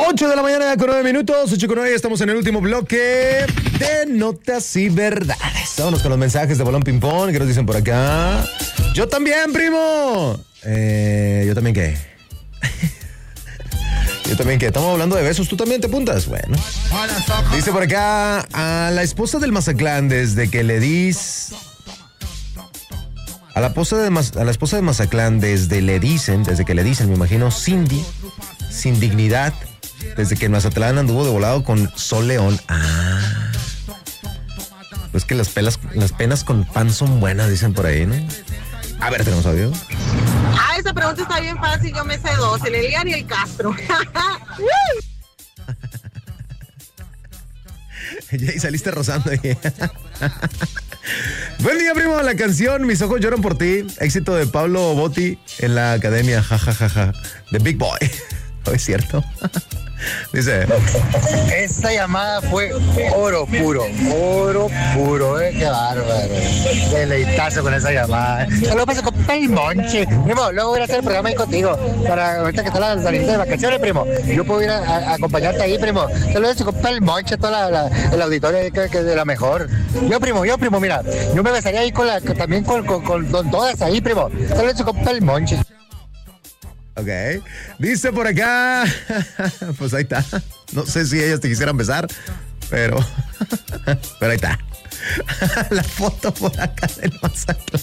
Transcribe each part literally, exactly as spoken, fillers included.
ocho de la mañana con nueve minutos, ocho con nueve, estamos en el último bloque de Notas y Verdades. Vámonos con los mensajes de Balón Ping Pong, que nos dicen por acá. Yo también, primo. Eh, yo también, ¿qué? Yo también, ¿qué? Estamos hablando de besos, ¿tú también te apuntas? Bueno. Dice por acá, a la esposa del Mazatlán, desde que le dis... A la, esposa de Maz... a la esposa de Mazatlán, desde le dicen, desde que le dicen, me imagino, Cindy, sin dignidad, desde que el Mazatlán anduvo de volado con Sol León. Ah. Pues que las, pelas, las penas con pan son buenas, dicen por ahí, ¿no? A ver, tenemos audio. Ah, esa pregunta está bien fácil, yo me sé dos, el Elian y el Castro. Ya y saliste rozando ahí. Buen día, primo. La canción Mis ojos lloran por ti, éxito de Pablo Botti en la academia, jajajaja, ja, ja, ja, de Big Boy. ¿No es cierto? Dice, esta llamada fue oro puro, oro puro, eh, qué bárbaro. Deleitazo con esa llamada. Saludos para compa el Monche. Primo, luego voy a hacer el programa ahí contigo. Para ahorita que está la salida de vacaciones, primo. Yo puedo ir a, a acompañarte ahí, primo. Saludos a compa el Monche, toda la, la, el auditorio que, que es de la mejor. Yo, primo, yo, primo, mira, yo me besaría ahí con la, también con, con, con, con todas ahí, primo. Saludos a compa el Monche. Ok, dice por acá, pues ahí está, no sé si ellas te quisieran besar, pero, pero ahí está, la foto por acá del Mazatlán,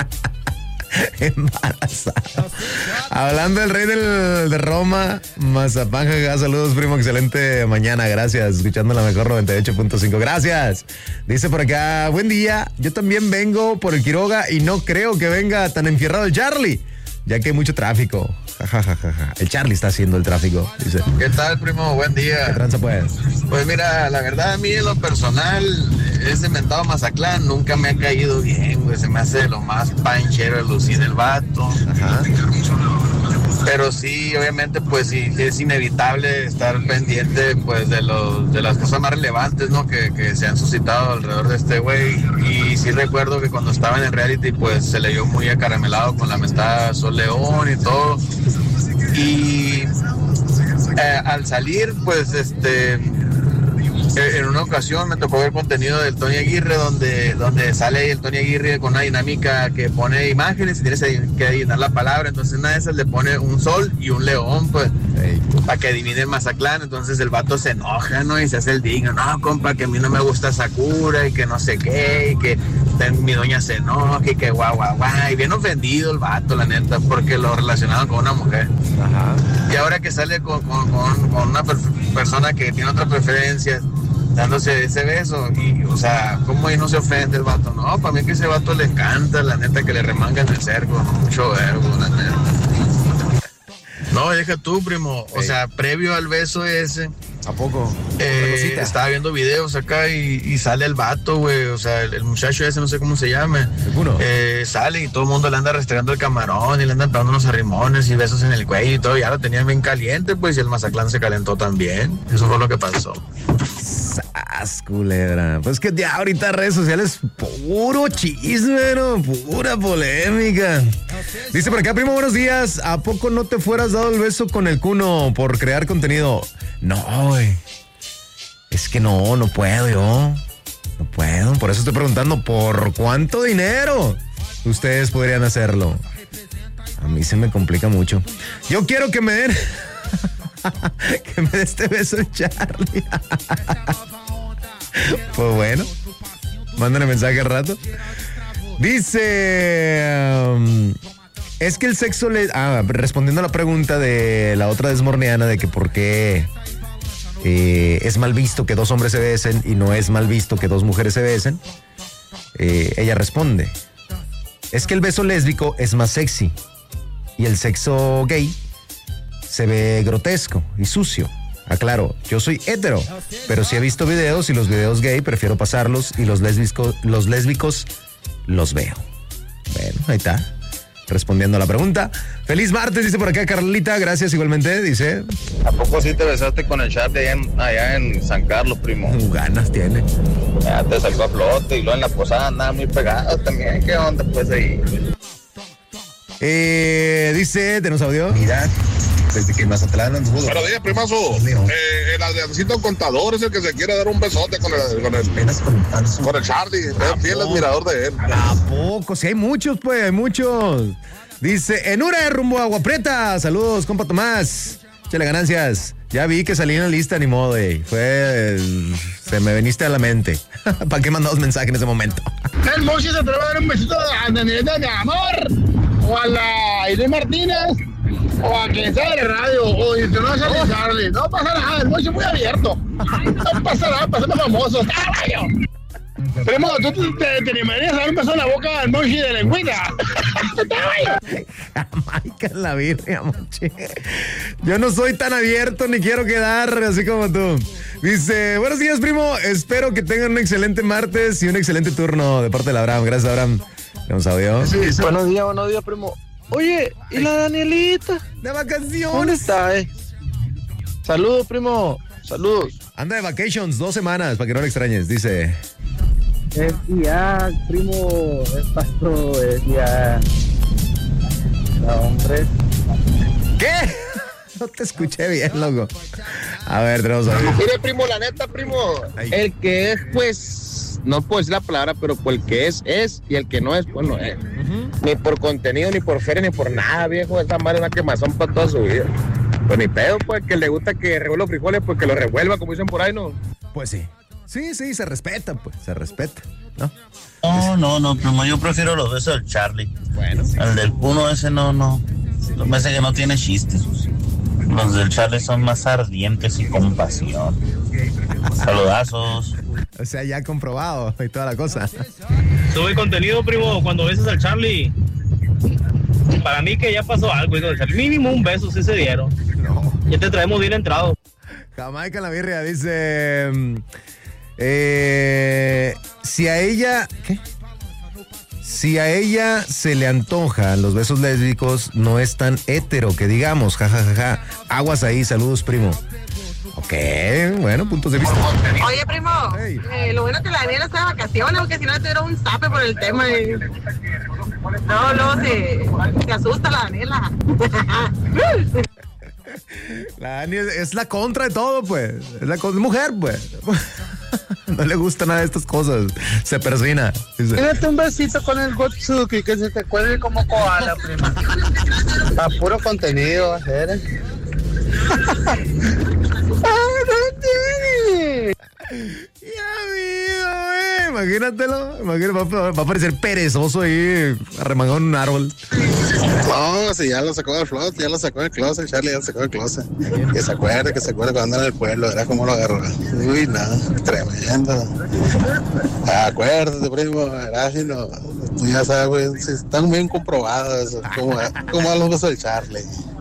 embarazada, hablando del rey del, de Roma, Mazapán, jaja, saludos primo, excelente mañana, gracias, escuchando la mejor noventa y ocho punto cinco, gracias, dice por acá, buen día, yo también vengo por el Quiroga y no creo que venga tan enfierrado el Charlie, ya que hay mucho tráfico. Ja, ja, ja, ja, ja. El Charlie está haciendo el tráfico, dice. ¿Qué tal, primo? Buen día. ¿Qué tranza, pues? Pues mira, la verdad, a mí en lo personal, ese mentado Mazatlán nunca me ha caído bien, güey. Se me hace de lo más panchero, el lucir del vato. Ajá. Pero sí, obviamente, pues sí, es inevitable estar pendiente, pues, de los de las cosas más relevantes, ¿no? Que, que se han suscitado alrededor de este güey. Y sí recuerdo que cuando estaba en el reality, pues, se le vio muy acaramelado con la mentada Sol León y todo. Y eh, al salir, pues, este... en una ocasión me tocó ver contenido del Tony Aguirre donde, donde sale el Tony Aguirre con una dinámica que pone imágenes y tienes que adivinar la palabra. Entonces una de esas le pone un sol y un león, pues, hey, para que adivine el Mazatlán. Entonces el vato se enoja, ¿no? Y se hace el digno, no, compa, que a mí no me gusta Sakura y que no sé qué, y que mi doña se enoja y que guau, guau, guau. Y bien ofendido el vato, la neta, porque lo relacionaban con una mujer. Ajá. Y ahora que sale con, con, con, con una per- persona que tiene otra preferencia, dándose ese beso, y, o sea, ¿cómo ahí no se ofende el vato? No, para mí que ese vato le encanta, la neta, que le remangan el cerco, mucho verbo, la neta. No, deja tú, primo, o sea, previo al beso ese... ¿A poco? Eh, estaba viendo videos acá y, y sale el vato, güey, o sea, el, el muchacho ese, no sé cómo se llame. ¿Seguro? Eh, sale y todo el mundo le anda restregando el camarón y le andan pegando unos arrimones y besos en el cuello y todo, y ya lo tenían bien caliente, pues, y el Mazatlán se calentó también. Eso fue lo que pasó. Sas, culebra. Pues que ya ahorita redes sociales, puro chisme, ¿no? Pura polémica. Dice por acá, primo, buenos días. ¿A poco no te fueras dado el beso con el Cuno por crear contenido? No, güey. Es que no, no puedo yo. No puedo. Por eso estoy preguntando, ¿por cuánto dinero ustedes podrían hacerlo? A mí se me complica mucho. Yo quiero que me den... que me dé este beso el Charlie. Pues bueno, mándale mensaje al rato. Dice... Um, es que el sexo le... Ah, respondiendo a la pregunta de la otra desmorneana de que por qué eh, es mal visto que dos hombres se besen y no es mal visto que dos mujeres se besen, eh, ella responde, es que el beso lésbico es más sexy y el sexo gay se ve grotesco y sucio. Aclaro, yo soy hetero, pero sí he visto videos y los videos gay prefiero pasarlos y los lésbicos, los lésbicos los veo. Bueno, ahí está. Respondiendo a la pregunta. Feliz martes, dice por acá Carlita, gracias igualmente, dice. ¿A poco sí te besaste con el Charlie allá en, allá en San Carlos, primo? Uh, ganas tiene. Ya te sacó a flote y luego en la posada andaba muy pegado también. ¿Qué onda pues ahí? Eh, dice, ¿tenemos audio? Mira, desde que Mazatlán anduvo. Buenos días, primazo. Eh, el Adriancito Contador es el que se quiere dar un besote con el, con el, con el Charlie. Es fiel admirador de él. ¿A poco? Sí, hay muchos, pues, hay muchos. Dice, en Ure, rumbo a Agua Prieta. Saludos, compa Tomás. Échale ganancias. Ya vi que salí en la lista, ni modo, güey. Fue. El... Se me veniste a la mente. ¿Para qué mandamos mensaje en ese momento? El Mochi se atreve a dar un besito a Daniela, mi amor. O a la Irene Martínez. O a quien sea de radio. O si no sea de Charlie. No pasa nada. El Mochi es muy abierto. No pasa nada. Pasamos famosos. Primo, ¿tú te, te, te animarías a dar un beso en la boca al Mochi de lengüita? Jamaica en la birria, Mochi. Yo no soy tan abierto ni quiero quedar así como tú. Dice, buenos días, primo. Espero que tengan un excelente martes y un excelente turno de parte de Abraham. Gracias, Abraham. ¿Tenemos audio? Sí, sí. Buenos días, buenos días, primo. Oye, ¿y la Danielita? De vacaciones. ¿Dónde está, eh? Saludos, primo. Saludos. Anda de vacations dos semanas para que no lo extrañes, dice. Es ya, primo, es pasto, es ya. No, hombre. ¿Qué? No te escuché bien, loco. A ver, tenemos a ver. Mire, primo, la neta, primo. Ay. El que es, pues, no puedo decir la palabra, pero pues, el que es, es, y el que no es, pues no es. Uh-huh. Ni por contenido, ni por feria, ni por nada, viejo. Esa madre es una quemazón para toda su vida. Pues ni pedo, pues, que le gusta que revuelva los frijoles, pues que los revuelva, como dicen por ahí, ¿no? Pues sí. Sí, sí, se respeta, pues, se respeta, ¿no? No, no, no, primo, yo prefiero los besos del Charlie. Bueno. Sí. El del Puno ese no, no. Me parece que no tiene chistes. Los del Charlie son más ardientes y con pasión. Saludazos. O sea, ya comprobado y toda la cosa. Sube contenido, primo, cuando besas al Charlie. Para mí que ya pasó algo, hijo del Charlie. Mínimo un beso sí se dieron. No. Ya te traemos bien entrado. Jamaica en la birria dice... Eh, si a ella... ¿Qué? Si a ella se le antojan los besos lésbicos, no es tan hétero que digamos, jajajaja. Ja, ja, ja. Aguas ahí, saludos, primo. Ok, bueno, puntos de vista. Oye, primo, hey. eh, lo bueno que la Daniela está de vacaciones, porque si no te un zape por el tema. Y... No, no, se, se asusta la Daniela. La Dani es, es la contra de todo, pues. Es la contra, mujer, pues. No le gusta nada de estas cosas. Se persina. Tírate un besito con el Gotsuki, que se te cuelgue como koala, prima. A puro contenido va a ser, ¿eh? ¡Ah, no tiene! Ya vivo, eh. Imagínatelo. Imagínate, va, va a parecer perezoso ahí, arremangado en un árbol. No, si ya lo sacó del flot, ya lo sacó del closet, Charlie ya lo sacó del closet. Que se acuerde, que se acuerde cuando anda en el pueblo, era como lo agarró. Uy, no, tremendo. Acuérdate, primo, era así, no. Tú ya sabes, güey, si están bien comprobados eso, como, como a los besos del Charlie.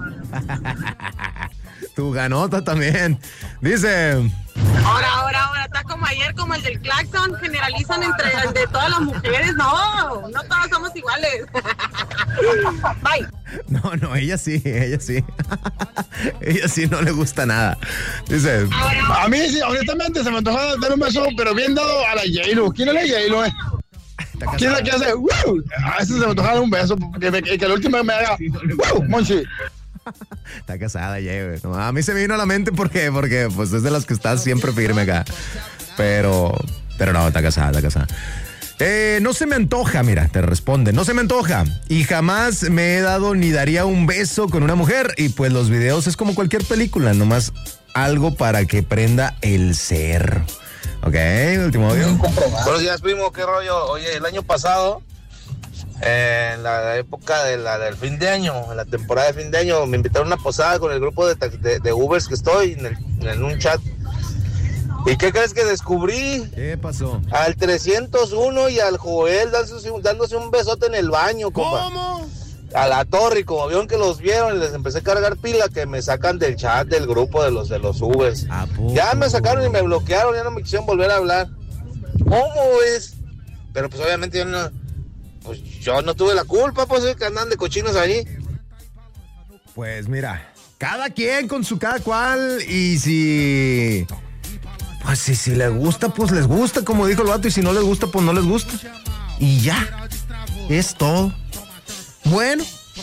Tu ganota también. Dice... Ahora, ahora, ahora, está como ayer, como el del claxon, generalizan entre el de todas las mujeres. No, no todas somos iguales. Bye. No, no, ella sí, ella sí. Ella sí no le gusta nada. Dice... A mí, sí, honestamente, se me antoja dar un beso, pero bien dado a la J-Lo. ¿Quién es la J-Lo, eh? ¿Quién es la que hace? ¡Wow! A veces se me antoja dar un beso, que, me, que la última me haga... ¡Wow! Monchi. Está casada ya, güey. No, a mí se me vino a la mente porque, porque pues es de las que estás siempre firme acá. Pero, pero no, está casada, está casada. Eh, no se me antoja, mira, te responde. No se me antoja. Y jamás me he dado ni daría un beso con una mujer. Y pues los videos es como cualquier película, nomás algo para que prenda el ser. Ok, último audio. Buenos días, primo, ¿qué rollo? Oye, el año pasado... En la época de la, del fin de año, en la temporada de fin de año, me invitaron a una posada con el grupo de, de, de Ubers que estoy en, el, en un chat. ¿Y qué crees que descubrí? ¿Qué pasó? Al trescientos uno y al Joel dándose, dándose un besote en el baño, compa. ¿Cómo? A la torre, y como vieron que los vieron, les empecé a cargar pila, que me sacan del chat del grupo de los de los Ubers. Ya me sacaron y me bloquearon, ya no me quisieron volver a hablar. ¿Cómo es? Pero pues obviamente yo no... Pues yo no tuve la culpa, pues, que andan de cochinos ahí. Pues mira, cada quien con su cada cual, y si... Pues si, si les gusta, pues les gusta, como dijo el vato, y si no les gusta, pues no les gusta. Y ya, es todo. Bueno,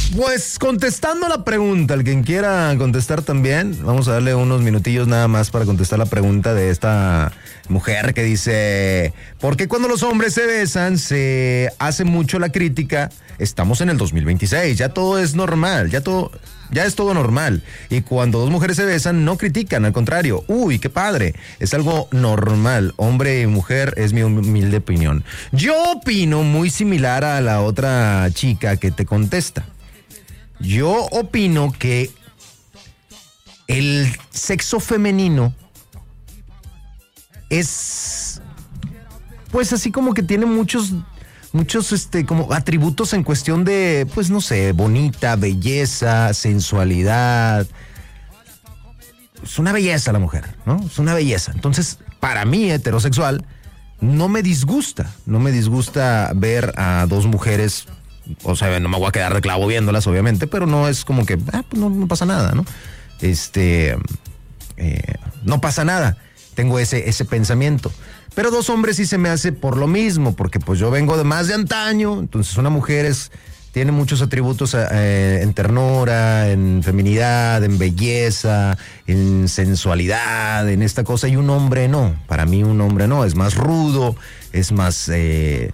Pues contestando la pregunta, el quien quiera contestar también, vamos a darle unos minutillos nada más para contestar la pregunta de esta mujer que dice, ¿por qué cuando los hombres se besan se hace mucho la crítica? Estamos en el dos mil veintiséis, ya todo es normal, ya todo... Ya es todo normal. Y cuando dos mujeres se besan, no critican, al contrario. Uy, qué padre. Es algo normal. Hombre y mujer es mi humilde opinión. Yo opino muy similar a la otra chica que te contesta. Yo opino que el sexo femenino es, pues así como que tiene muchos... muchos este como atributos en cuestión de, pues no sé, bonita, belleza, sensualidad. Es una belleza la mujer, ¿no? Es una belleza. Entonces, para mí, heterosexual, no me disgusta. No me disgusta ver a dos mujeres, o sea, no me voy a quedar de clavo viéndolas, obviamente, pero no es como que, ah, pues no, no pasa nada, ¿no? Este, eh, no pasa nada. Tengo ese, ese pensamiento. Pero dos hombres sí se me hace por lo mismo, porque pues yo vengo de más de antaño, entonces una mujer es, tiene muchos atributos eh, en ternura, en feminidad, en belleza, en sensualidad, en esta cosa, y un hombre no. Para mí un hombre no, es más rudo, es más, eh,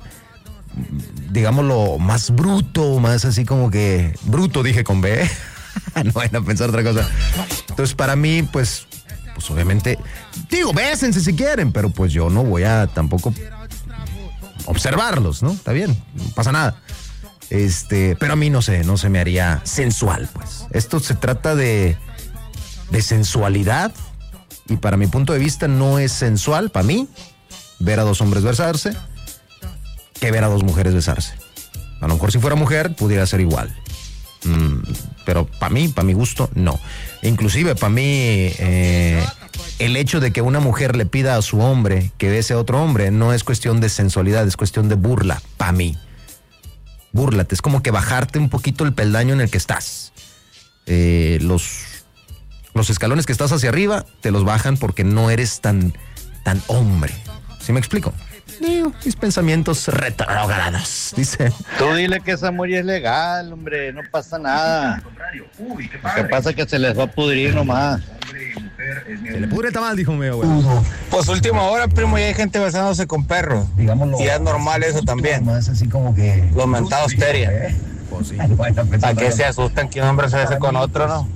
digámoslo, más bruto, más así como que, bruto dije con B, no vayan a pensar otra cosa. Entonces para mí, pues... pues obviamente, digo, bésense si quieren, pero pues yo no voy a tampoco observarlos, ¿no? Está bien, no pasa nada. Este, pero a mí no sé, no se me haría sensual, pues. Esto se trata de, de sensualidad, y para mi punto de vista no es sensual, para mí, ver a dos hombres besarse, que ver a dos mujeres besarse. A lo mejor si fuera mujer, pudiera ser igual. Mm, pero para mí, para mi gusto, no. Inclusive para mí, eh, el hecho de que una mujer le pida a su hombre que bese a otro hombre no es cuestión de sensualidad, es cuestión de burla, para mí. Búrlate, es como que bajarte un poquito el peldaño en el que estás. Eh, los, los escalones que estás hacia arriba te los bajan porque no eres tan, tan hombre. ¿Sí me explico? Digo, mis pensamientos retrógrados, dice. Tú dile que esa moria es legal, hombre, no pasa nada. Lo que pasa es que se les va a pudrir nomás. Se le pudre el tamal, dijo mío, güey. Pues última hora, primo, ya hay gente besándose con perros. Digámoslo. Y es normal eso también. Es así como que... Los mentados teria. Pues sí. ¿Para qué se asustan que un hombre se bese con otro, no?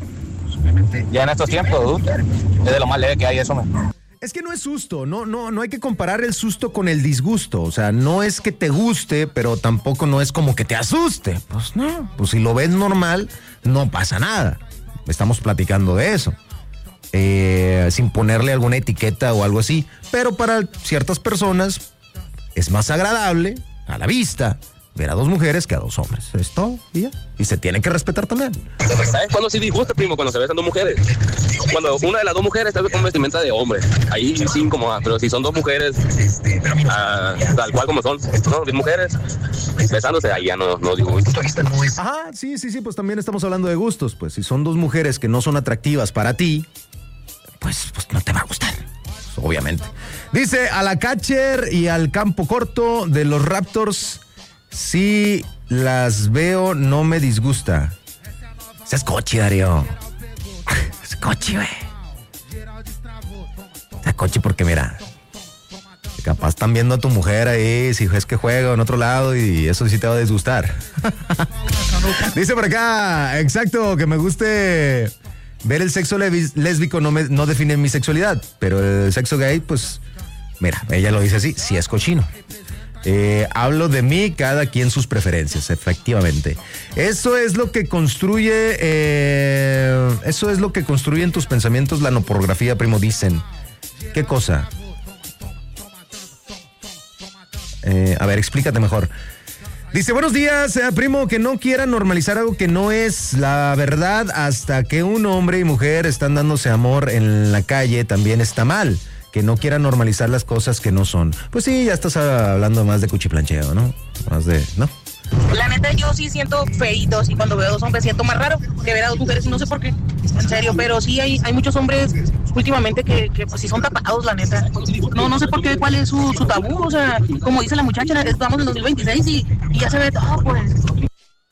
Ya en estos tiempos, ¿tú? Es de lo más leve que hay eso, man. Es que no es susto, no, no, no hay que comparar el susto con el disgusto. O sea, no es que te guste, pero tampoco no es como que te asuste. Pues no, pues si lo ves normal, no pasa nada. Estamos platicando de eso. Eh, sin ponerle alguna etiqueta o algo así. Pero para ciertas personas es más agradable a la vista ver a dos mujeres que a dos hombres. Es todo, y ya. Y se tiene que respetar también. ¿Sabes cuándo sí disgusta, primo? Cuando se besan dos mujeres. Cuando una de las dos mujeres está con vestimenta de hombre. Ahí sí incomoda. Pero si son dos mujeres, ah, tal cual como son, ¿no? Dos mujeres besándose, ahí ya no, no disgusta. Ajá, sí, sí, sí, pues también estamos hablando de gustos. Pues si son dos mujeres que no son atractivas para ti, pues, pues no te va a gustar. Pues, obviamente. Dice, a la catcher y al campo corto de los Raptors, si las veo, no me disgusta. Seas cochi, Darío. Es cochi, güey. Seas cochi porque, mira, capaz están viendo a tu mujer ahí, si es que juega en otro lado, y eso sí te va a disgustar. Dice por acá, exacto, que me guste ver el sexo lésbico no, me, no define mi sexualidad, pero el sexo gay, pues, mira, ella lo dice así, sí es cochino. Eh, hablo de mí, cada quien sus preferencias, efectivamente. Eso es lo que construye, eh, eso es lo que construye en tus pensamientos la noporografía, primo, dicen. ¿Qué cosa? Eh, a ver, explícate mejor. Dice, buenos días, eh, primo, que no quiera normalizar algo que no es la verdad hasta que un hombre y mujer están dándose amor en la calle, también está mal. Que no quiera normalizar las cosas que no son. Pues sí, ya estás hablando más de cuchiplancheo, ¿no? Más de, ¿no? La neta, yo sí siento feíto, y cuando veo a dos hombres siento más raro que ver a dos mujeres, y no sé por qué, en serio, pero sí hay, hay muchos hombres últimamente que, que pues sí son tapados, la neta. No, no sé por qué, cuál es su, su tabú, o sea, como dice la muchacha, estamos en dos mil veintiséis y, y ya se ve todo, pues.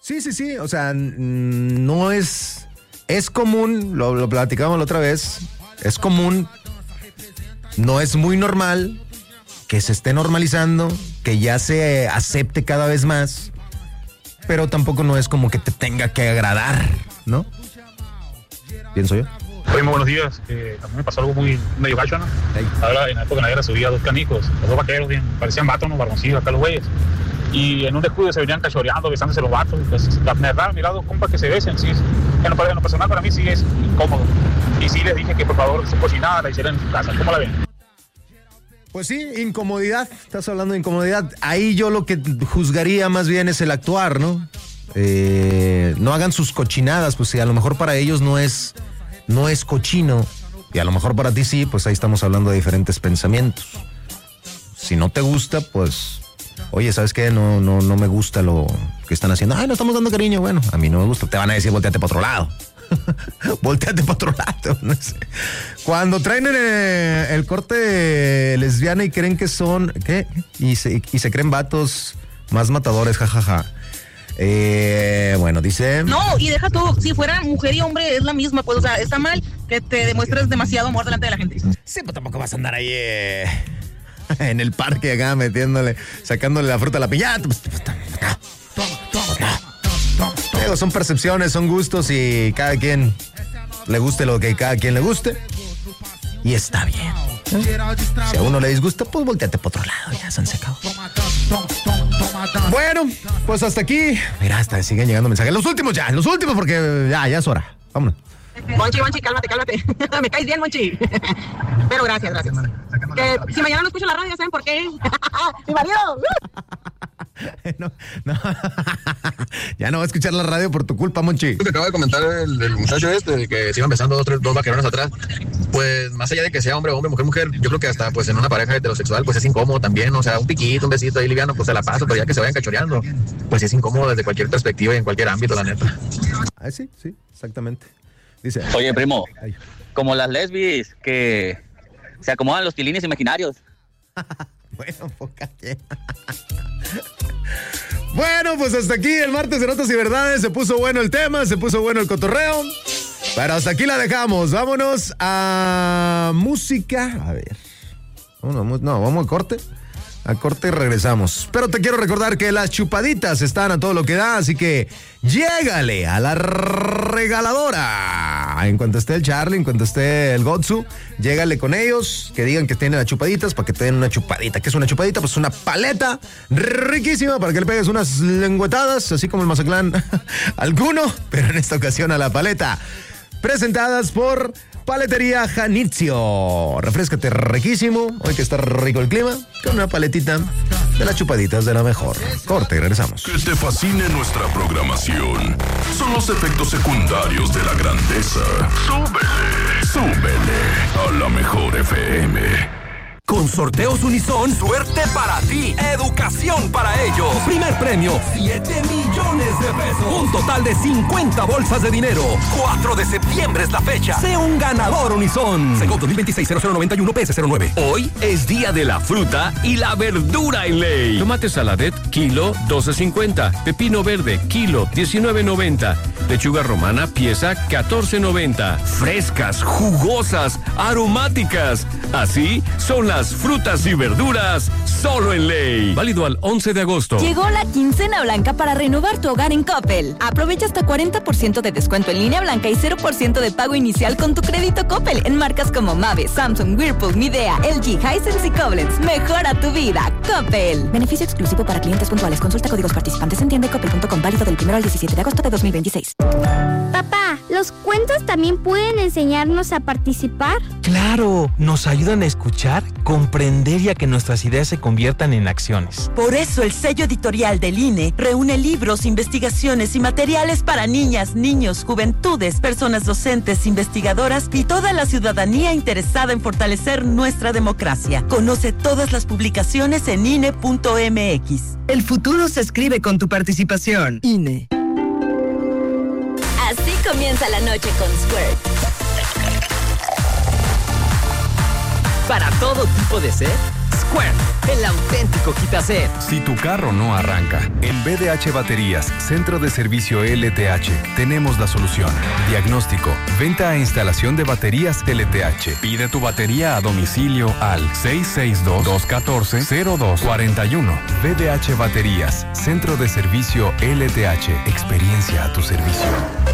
Sí, sí, sí. O sea, no es... Es común, lo, lo platicamos la otra vez, es común, no es muy normal que se esté normalizando, que ya se acepte cada vez más, pero tampoco no es como que te tenga que agradar, ¿no? Pienso yo. Oye, muy buenos días. Eh, a mí me pasó algo muy medio gacho, ¿no? Ahora, en la época negra subía dos canicos, los dos vaqueros, bien, parecían vatos, ¿no? Barboncillos, acá los güeyes. Y en un descuido se venían cachoreando, besándose los vatos. Pues, la verdad, mira, dos compas que se besen, sí. En lo, en lo personal, para mí sí es incómodo. Y sí les dije que por favor su cocinada la hicieran en su casa. ¿Cómo la ven? Pues sí, incomodidad. Estás hablando de incomodidad. Ahí yo lo que juzgaría más bien es el actuar, ¿no? Eh, no hagan sus cochinadas, pues si a lo mejor para ellos no es, no es cochino. Y a lo mejor para ti sí, pues ahí estamos hablando de diferentes pensamientos. Si no te gusta, pues... Oye, ¿sabes qué? No, no, no me gusta lo que están haciendo. Ay, no estamos dando cariño. Bueno, a mí no me gusta. Te van a decir, volteate para otro lado. Volteate para otro lado. No sé. Cuando traen el, el corte lesbiana y creen que son... ¿Qué? Y se, y se creen vatos más matadores, jajaja. Ja, ja. Eh, bueno, dice... No, y deja todo. Si fuera mujer y hombre es la misma. Pues, o sea, está mal que te demuestres demasiado amor delante de la gente. Sí, pues tampoco vas a andar ahí... Eh... en el parque acá metiéndole, sacándole la fruta a la piñata. Digo, son percepciones, son gustos y cada quien le guste lo que cada quien le guste. Y está bien. ¿Eh? Si a uno le disgusta, pues volteate para otro lado, ya se han secado. Bueno, pues hasta aquí. Mira, hasta siguen llegando mensajes. Los últimos ya, los últimos porque ya, ya es hora. Vámonos. Monchi, Monchi, cálmate, cálmate. Me caes bien, Monchi. Pero gracias, gracias. Que si mañana no escucho la radio, ¿saben por qué? ¡Mi marido! No, no. Ya no va a escuchar la radio por tu culpa, Monchi. Lo que acaba de comentar el, el muchacho este, de que se iban besando dos, tres, dos vaquerones atrás, pues más allá de que sea hombre, hombre, mujer, mujer, yo creo que hasta pues en una pareja heterosexual pues es incómodo también, o sea, un piquito, un besito ahí liviano, pues se la paso, pero ya que se vayan cachoreando, pues es incómodo desde cualquier perspectiva y en cualquier ámbito, la neta. Ah, sí, sí, exactamente. Dice, oye, primo, ay. Como las lesbis que se acomodan los tilines imaginarios. Bueno, poca que... Bueno, pues hasta aquí el martes de Notas y Verdades. Se puso bueno el tema, se puso bueno el cotorreo. Pero hasta aquí la dejamos. Vámonos a música. A ver. Vámonos, no, vamos a corte. A corte y regresamos. Pero te quiero recordar que las chupaditas están a todo lo que da, así que llégale a la regaladora. En cuanto esté el Charlie, en cuanto esté el Gotsu, llégale con ellos, que digan que tienen las chupaditas para que te den una chupadita. ¿Qué es una chupadita? Pues una paleta riquísima para que le pegues unas lengüetadas, así como el Mazatlán alguno, pero en esta ocasión a la paleta. Presentadas por Paletería Janitzio. Refréscate riquísimo, hoy que está rico el clima, con una paletita de las chupaditas de la mejor. Corte y regresamos. Que te fascine nuestra programación son los efectos secundarios de la grandeza. Súbele, súbele a la mejor F M. Con Sorteos Unison, suerte para ti, educación para ellos. Primer premio, siete millones de pesos. Un total de cincuenta bolsas de dinero. cuatro de septiembre es la fecha. Sé un ganador Unison. Según dos mil veintiséis cero cero noventa y uno P S cero nueve. Hoy es día de la fruta y la verdura en ley. Tomate saladet, kilo, doce cincuenta. Pepino verde, kilo, diecinueve noventa. Lechuga romana, pieza, catorce noventa. Frescas, jugosas, aromáticas. Así son las frutas y verduras solo en ley. Válido al once de agosto. Llegó la quincena blanca para renovar tu hogar en Coppel. Aprovecha hasta cuarenta por ciento de descuento en línea blanca y cero por ciento de pago inicial con tu crédito Coppel en marcas como Mave, Samsung, Whirlpool, Midea, L G, Hisense y Koblenz. Mejora tu vida. Coppel. Beneficio exclusivo para clientes puntuales. Consulta códigos participantes en tienda coppel punto com. Válido del primero al diecisiete de agosto de dos mil veintiséis. Papá, ¿los cuentos también pueden enseñarnos a participar? Claro, nos ayudan a escuchar, comprender y a que nuestras ideas se conviertan en acciones. Por eso el sello editorial del I N E reúne libros, investigaciones y materiales para niñas, niños, juventudes, personas docentes, investigadoras y toda la ciudadanía interesada en fortalecer nuestra democracia. Conoce todas las publicaciones en I N E punto M X. El futuro se escribe con tu participación. I N E. Así comienza la noche con Squirt. Para todo tipo de sed, Squirt, el auténtico quitacer. Si tu carro no arranca, en B D H Baterías, Centro de Servicio L T H, tenemos la solución. Diagnóstico, venta e instalación de baterías L T H. Pide tu batería a domicilio al seis seis dos, dos uno cuatro, cero dos cuatro uno. B D H Baterías, Centro de Servicio L T H, experiencia a tu servicio.